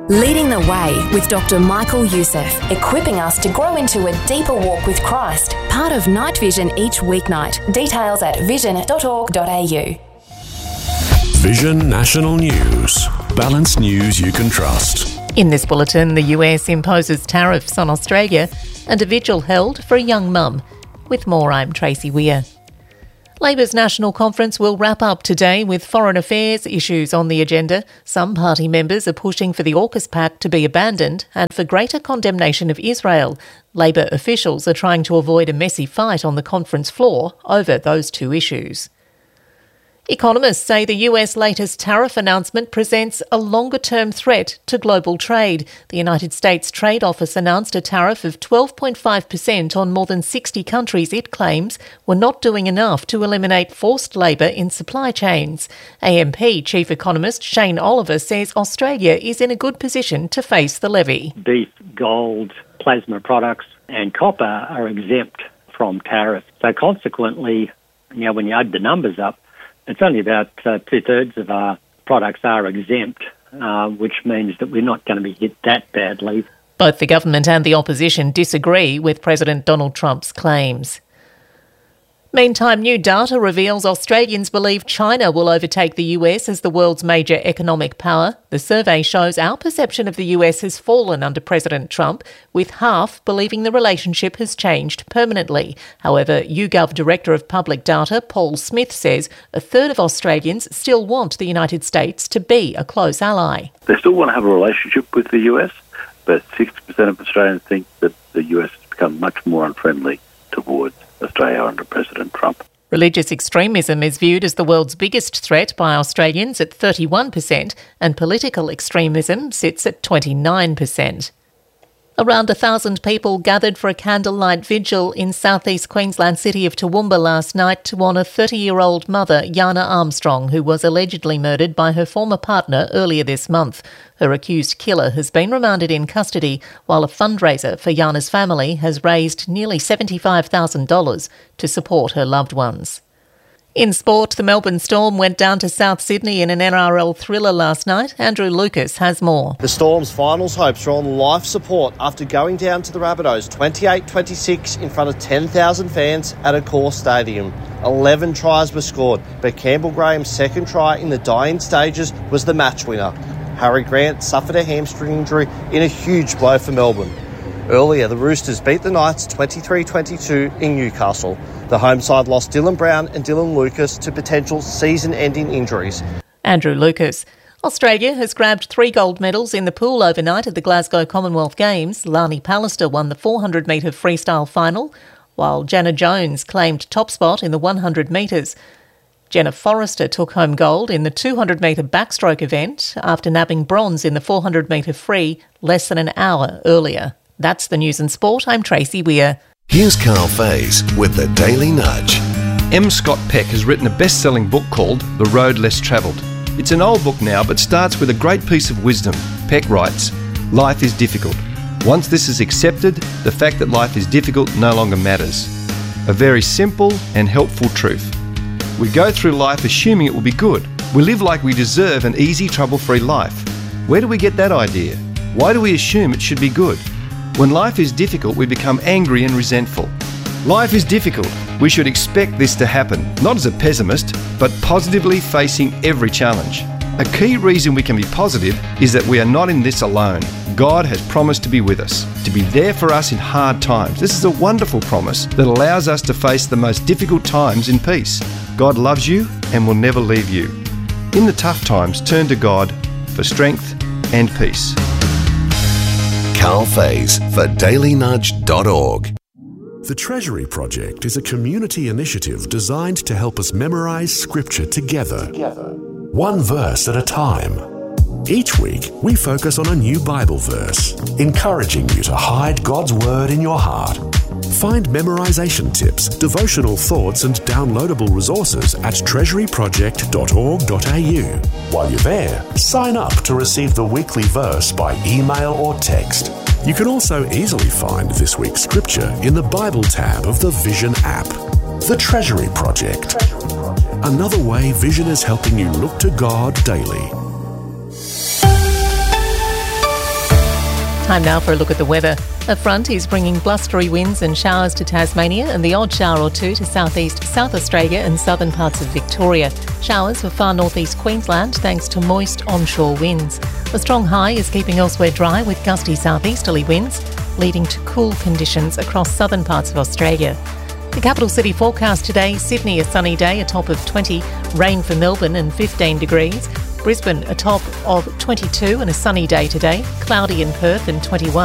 Leading the Way with Dr. Michael Youssef, equipping us to grow into a deeper walk with Christ. Part of Night Vision each weeknight. Details at vision.org.au. Vision National News. Balanced news you can trust. In this bulletin, the US imposes tariffs on Australia and a vigil held for a young mum. With more, I'm Tracy Weir. Labor's National Conference will wrap up today with foreign affairs issues on the agenda. Some party members are pushing for the AUKUS Pact to be abandoned and for greater condemnation of Israel. Labor officials are trying to avoid a messy fight on the conference floor over those two issues. Economists say the US latest tariff announcement presents a longer-term threat to global trade. The United States Trade Office announced a tariff of 12.5% on more than 60 countries it claims were not doing enough to eliminate forced labour in supply chains. AMP Chief Economist Shane Oliver says Australia is in a good position to face the levy. Beef, gold, plasma products and copper are exempt from tariffs. So consequently, when you add the numbers up, it's only about two-thirds of our products are exempt, which means that we're not going to be hit that badly. Both the government and the opposition disagree with President Donald Trump's claims. Meantime, new data reveals Australians believe China will overtake the US as the world's major economic power. The survey shows our perception of the US has fallen under President Trump, with half believing the relationship has changed permanently. However, YouGov Director of Public Data, Paul Smith, says a third of Australians still want the United States to be a close ally. They still want to have a relationship with the US, but 60% of Australians think that the US has become much more unfriendly towards Australia under President Trump. Religious extremism is viewed as the world's biggest threat by Australians at 31%, and political extremism sits at 29%. Around 1,000 people gathered for a candlelight vigil in southeast Queensland city of Toowoomba last night to honour 30-year-old mother Yana Armstrong, who was allegedly murdered by her former partner earlier this month. Her accused killer has been remanded in custody, while a fundraiser for Yana's family has raised nearly $75,000 to support her loved ones. In sport, the Melbourne Storm went down to South Sydney in an NRL thriller last night. Andrew Lucas has more. The Storm's finals hopes are on life support after going down to the Rabbitohs 28-26 in front of 10,000 fans at Accor Stadium. 11 tries were scored, but Campbell Graham's second try in the dying stages was the match winner. Harry Grant suffered a hamstring injury in a huge blow for Melbourne. Earlier, the Roosters beat the Knights 23-22 in Newcastle. The home side lost Dylan Brown and Dylan Lucas to potential season-ending injuries. Andrew Lucas. Australia has grabbed 3 gold medals in the pool overnight at the Glasgow Commonwealth Games. Lani Pallister won the 400-metre freestyle final, while Jana Jones claimed top spot in the 100 metres. Jenna Forrester took home gold in the 200-metre backstroke event after nabbing bronze in the 400-metre free less than an hour earlier. That's the news and sport. I'm Tracy Weir. Here's Carl Faze with the Daily Nudge. M. Scott Peck has written a best-selling book called The Road Less Travelled. It's an old book now, but starts with a great piece of wisdom. Peck writes, "Life is difficult. Once this is accepted, the fact that life is difficult no longer matters. A very simple and helpful truth. We go through life assuming it will be good. We live like we deserve an easy, trouble-free life. Where do we get that idea? Why do we assume it should be good? When life is difficult, we become angry and resentful. Life is difficult. We should expect this to happen, not as a pessimist, but positively facing every challenge. A key reason we can be positive is that we are not in this alone. God has promised to be with us, to be there for us in hard times. This is a wonderful promise that allows us to face the most difficult times in peace. God loves you and will never leave you. In the tough times, turn to God for strength and peace." Carl Faze for dailynudge.org. The Treasury Project is a community initiative designed to help us memorise Scripture together, one verse at a time. Each week, we focus on a new Bible verse, encouraging you to hide God's Word in your heart. Find memorization tips, devotional thoughts and downloadable resources at treasuryproject.org.au. While you're there, sign up to receive the weekly verse by email or text. You can also easily find this week's scripture in the Bible tab of the Vision app. The Treasury Project. Another way Vision is helping you look to God daily. Time now for a look at the weather. A front is bringing blustery winds and showers to Tasmania and the odd shower or two to southeast South Australia and southern parts of Victoria. Showers for far northeast Queensland thanks to moist onshore winds. The strong high is keeping elsewhere dry with gusty southeasterly winds, leading to cool conditions across southern parts of Australia. The capital city forecast today: Sydney a sunny day, a top of 20, rain for Melbourne and 15 degrees. Brisbane a top of 22 and a sunny day today, cloudy in Perth and 21.